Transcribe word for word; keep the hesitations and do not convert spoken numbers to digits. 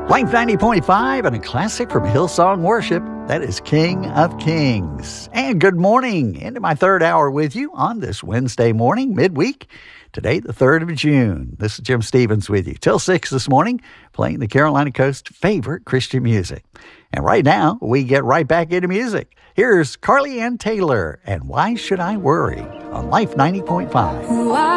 Life ninety point five and a classic from Hillsong Worship. That is King of Kings. And good morning into my third hour with you on this Wednesday morning, midweek. Today, the third of June. This is Jim Stevens with you till six this morning, playing the Carolina Coast favorite Christian music. And right now, we get right back into music. Here's Carly Ann Taylor and Why Should I Worry on Life ninety point five.